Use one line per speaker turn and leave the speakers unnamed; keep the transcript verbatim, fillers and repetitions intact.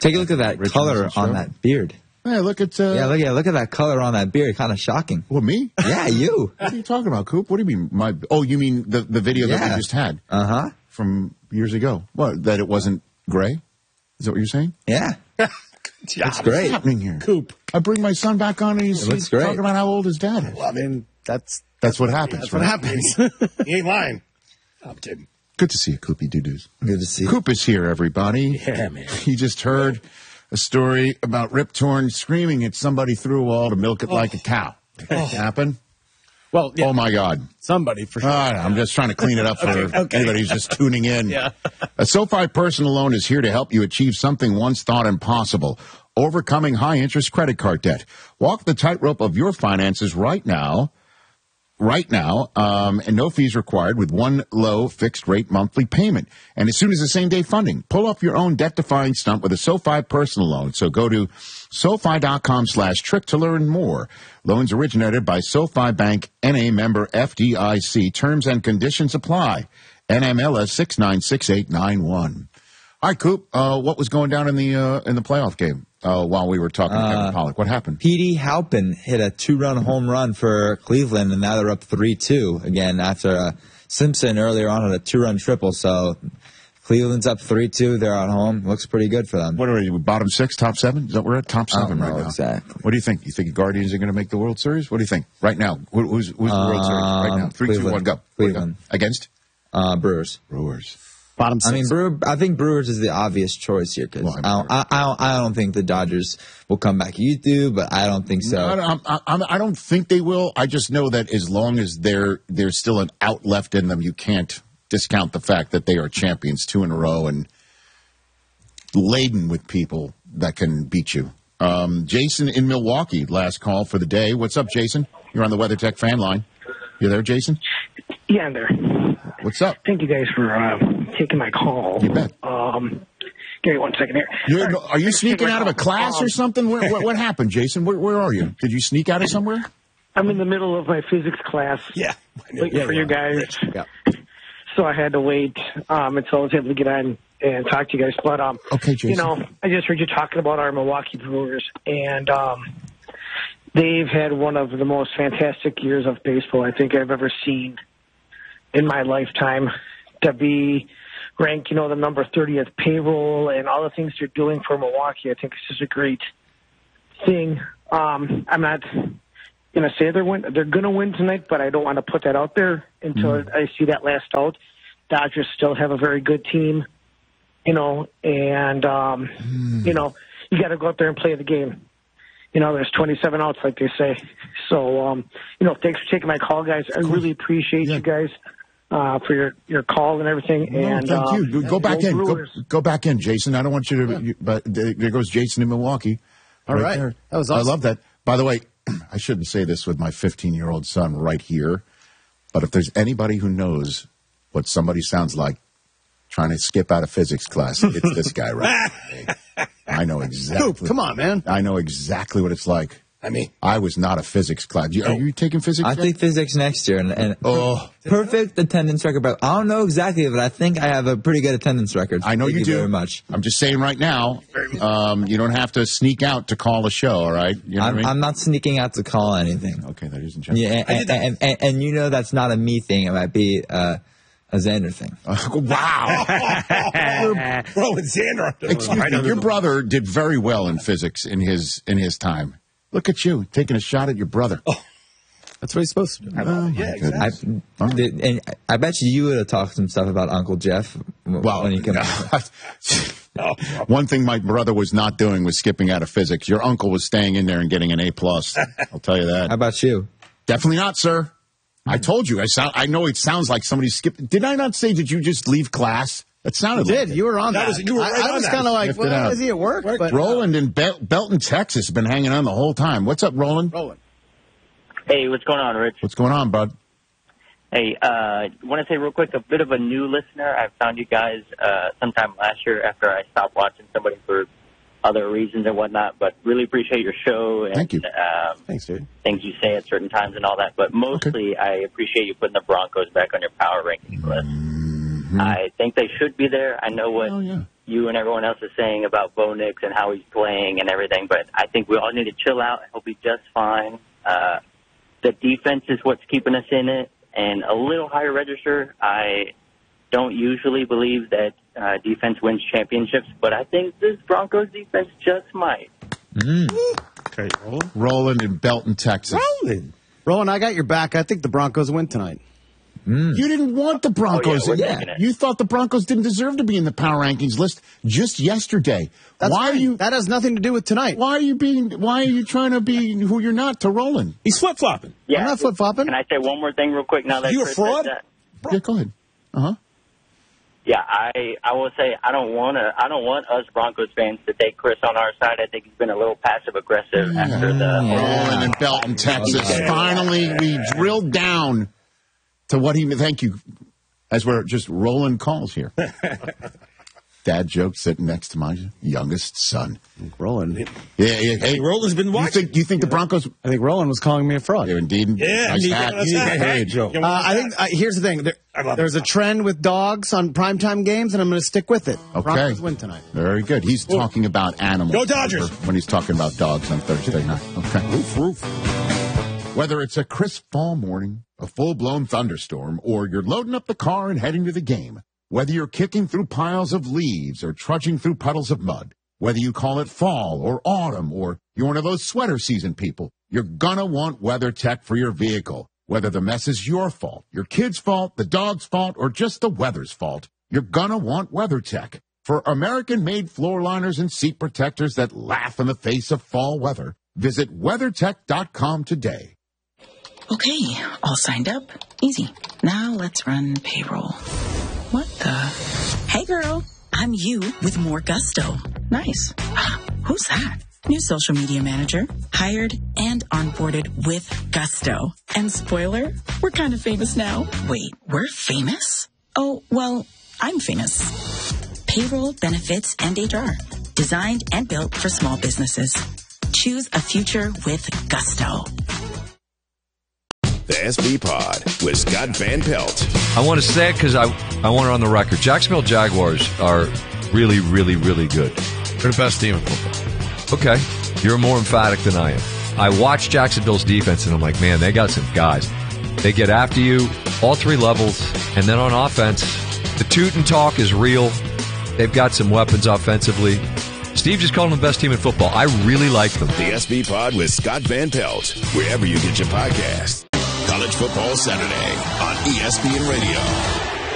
Take a look at that
Rich
color
Eisen
on
show.
that beard.
Yeah, look at... Uh,
Yeah, look at look at that color on that beard. Kind of shocking.
What, me?
Yeah, you.
What are you talking about, Coop? What do you mean? My? Oh, you mean the, the video that
Yeah.
we just had
Uh-huh.
from years ago? What, that it wasn't gray? Is that what you're saying?
Yeah.
It's
It's great.
What's happening here?
Coop.
I bring my son back on and he's,
It looks
he's
great.
talking about how old his dad is.
Well, I mean, that's
That's what happens,
that's what
right?
happens. He ain't lying. I'm kidding.
Good to see you, Coopy Doo-Doos.
Good to see you.
Coop is here, everybody.
Yeah, man.
He just heard a story about Rip Torn screaming at somebody through a wall to milk it like a cow. Did that happen?
Well, yeah,
Oh, my God.
somebody for sure.
All right, I'm just trying to clean it up for
Okay, okay.
anybody who's just tuning in.
Yeah.
A SoFi personal loan is here to help you achieve something once thought impossible, overcoming high-interest credit card debt. Walk the tightrope of your finances right now. Right now, um, and no fees required with one low fixed rate monthly payment. And as soon as the same day funding, pull off your own debt defying stunt with a SoFi personal loan. So go to SoFi.com slash trick to learn more. Loans originated by SoFi Bank, N A member F D I C. Terms and conditions apply. N M L S six nine six eight nine one. All right, Coop, uh, what was going down in the, uh, in the playoff game, uh, while we were talking to Kevin Pollak? What happened?
Petey Halpin hit a two-run home run for Cleveland, and now they're up three two again after uh, Simpson earlier on had a two-run triple. So Cleveland's up three two. They're at home. Looks pretty good for them.
What are we, bottom six, top seven? Is that we're at top
I don't
seven right
know
now?
exactly.
What do you think? You think the Guardians are going to make the World Series? What do you think right now? Who, who's who's the World Series right now?
Um,
Three, two,
Cleveland.
one, go.
Cleveland.
Against
Uh, Brewers.
Brewers.
Bottom
I
six.
mean, Brewer, I think Brewers is the obvious choice here because
Well, I'm
I, don't, I, I, don't, I don't think the Dodgers will come back. You do, but I don't think so.
I, don't- I, I, I don't think they will. I just know that as long as there there's still an out left in them, you can't discount the fact that they are champions two in a row and laden with people that can beat you. Um, Jason in Milwaukee, last call for the day. What's up, Jason? You're on the WeatherTech fan line. You there, Jason?
Yeah, I'm there.
What's up?
Thank you guys for uh, taking my call.
You bet.
Um, give me one second here.
You're,
All right.
are you
Thanks for taking
sneaking
my
out of a
call.
class
Um,
or something? Where, what, what happened, Jason? Where, where are you? Did you sneak out of somewhere?
I'm in the middle of my physics class.
yeah.
Waiting
yeah,
for
yeah.
you guys.
Rich. Yeah.
So I had to wait um, until I was able to get on and talk to you guys. But, um,
Okay, Jason.
you know, I just heard you talking about our Milwaukee Brewers, and um, they've had one of the most fantastic years of baseball I think I've ever seen in my lifetime. To be ranked, you know, the number thirtieth payroll and all the things they're doing for Milwaukee, I think it's just a great thing. Um, I'm not going to say they're win- they're going to win tonight, but I don't want to put that out there until
Mm.
I see that last out. Dodgers still have a very good team, you know, and, um,
Mm.
you know, you got to go out there and play the game. You know, there's twenty-seven outs, like they say. So, um, you know, thanks for taking my call, guys. I really appreciate
Yeah.
you guys uh, for your, your call and everything.
No,
and
thank
um,
you. Go back
go
in. Go,
Brewers.
go back in, Jason. I don't want you to. You, but there there goes Jason in Milwaukee.
All right.
there.
That was awesome.
I love that. By the way, I shouldn't say this with my fifteen-year-old son right here, but if there's anybody who knows what somebody sounds like trying to skip out of physics class, it's this guy right here. I know exactly.
Coop, come on, man.
I know exactly what it's like.
I mean,
I was not a physics class. You, are you taking physics?
I
yet?
think physics next year, and, and
Oh.
perfect attendance record. But I don't know exactly, but I think I have a pretty good attendance record.
I know
Thank
you,
you
do.
very much.
I'm just saying right now, um, you don't have to sneak out to call a show, all right? You know
I'm,
what I mean?
I'm not sneaking out to call anything.
Okay, ladies and gentlemen.
Yeah, and, and, and, and you know that's not a me thing. It might be uh, a Xander thing.
Wow.
bro, it's Xander.
Excuse me. Your brother did very well in physics in his in his time. Look at you taking a shot at your brother.
Oh, that's what he's supposed to do.
Oh, my
yeah,
goodness.
I, did- and I bet you you would have talked some stuff about Uncle Jeff. w-
Well,
when you come.
one thing my brother was not doing was skipping out of physics. Your uncle was staying in there and getting an A plus. I'll tell you
How
that.
about you?
Definitely not, sir. I told you. I sound. I know it sounds like somebody skipped. Did I not say? Did you just leave class? That sounded.
You
like
did.
it.
You were on that.
That was- you were
I,
right
I
on
was
that.
kind of like,
Sniffed it
well,
out.
is he at work? But
Roland in Bel- Belton, Texas, has been hanging on the whole time. What's up, Roland?
Roland.
Hey, what's going on, Rich?
What's going on, bud?
Hey, uh, want to say real quick, a bit of a new listener. I found you guys uh, sometime last year after I stopped watching somebody for other reasons and whatnot, but really appreciate your show and
Thank you.
Um,
Thanks, dude.
things you say at certain times and all that. But mostly, I appreciate you putting the Broncos back on your power rankings list.
Mm-hmm.
I think they should be there. I know what
Oh, yeah.
you and everyone else is saying about Bo Nix and how he's playing and everything, but I think we all need to chill out. He'll be just fine. Uh, the defense is what's keeping us in it, and a little higher register. I don't usually believe that uh, defense wins championships, but I think this Broncos defense just might.
Mm.
Okay, Roland.
Roland in Belton, Texas.
Roland.
Roland, I got your back. I think the Broncos win tonight.
Mm. You didn't want the Broncos.
Oh, yeah,
in yeah. You thought the Broncos didn't deserve to be in the power rankings list just yesterday.
That's
why
right.
are you?
That has nothing to do with tonight.
Why are you being? Why are you trying to be who you're not to Roland?
He's flip flopping.
Yeah,
I'm not flip flopping.
Can I say one more thing real quick? Now that
You a
Chris
fraud?
said that?
Yeah, go ahead. Uh huh.
Yeah, I I will say I don't want to. I don't want us Broncos fans to take Chris on our side. I think he's been a little passive aggressive after the.
Roland in Belton, Texas.
Okay.
Finally, we drilled down to what he. Thank you. As we're just rolling calls here. Dad joke sitting next to my youngest son.
Roland.
Yeah, yeah. Hey,
Roland's been
you
watching.
think you think the Broncos?
I think Roland was calling me a fraud.
Yeah, indeed.
Yeah,
nice
you
hat.
got us that hat joke.
Uh, I think uh, here's the thing. There,
I love
there's
it.
a trend with dogs on primetime games, and I'm going to stick with it.
Okay.
Broncos win tonight.
Very good. He's talking about animals.
Go Dodgers.
When he's talking about dogs on Thursday night. Okay.
Roof, roof.
Whether it's a crisp fall morning, a full-blown thunderstorm, or you're loading up the car and heading to the game, whether you're kicking through piles of leaves or trudging through puddles of mud, whether you call it fall or autumn or you're one of those sweater season people, you're gonna want WeatherTech for your vehicle. Whether the mess is your fault, your kid's fault, the dog's fault, or just the weather's fault, you're gonna want WeatherTech. For American-made floor liners and seat protectors that laugh in the face of fall weather, visit WeatherTech dot com today.
Okay, all signed up. Easy. Now let's run payroll. What the? Hey girl, I'm you with more gusto. Nice. Ah, who's that? New social media manager. Hired and onboarded with gusto. And spoiler, we're kind of famous now. Wait, we're famous? Oh, well, I'm famous. Payroll, benefits, and H R. Designed and built for small businesses. Choose a future with gusto.
The S B Pod with Scott Van Pelt.
I want to say it because I, I want it on the record. Jacksonville Jaguars are really, really, really good.
They're the best team in football.
Okay. You're more emphatic than I am. I watch Jacksonville's defense, and I'm like, man, they got some guys. They get after you, all three levels, and then on offense, the toot and talk is real. They've got some weapons offensively. Steve just called them the best team in football. I really like them.
The S B Pod with Scott Van Pelt, wherever you get your podcasts. College Football Saturday on E S P N Radio.